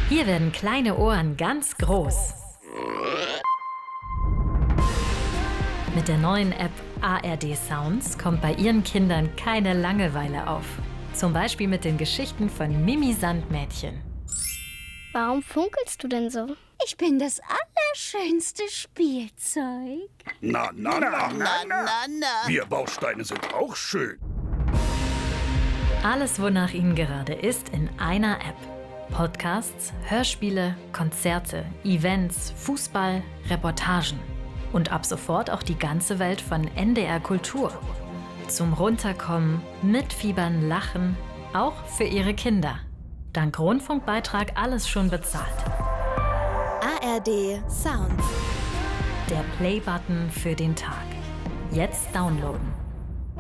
Hier werden kleine Ohren ganz groß. Mit der neuen App ARD Sounds kommt bei Ihren Kindern keine Langeweile auf. Zum Beispiel mit den Geschichten von Mimi Sandmädchen. Warum funkelst du denn so? Ich bin das allerschönste Spielzeug. Na. Wir Bausteine sind auch schön. Alles, wonach Ihnen gerade ist, in einer App. Podcasts, Hörspiele, Konzerte, Events, Fußball, Reportagen. Und ab sofort auch die ganze Welt von NDR Kultur. Zum Runterkommen, mitfiebern, lachen, auch für Ihre Kinder. Dank Rundfunkbeitrag alles schon bezahlt. ARD Sounds. Der Play-Button für den Tag. Jetzt downloaden.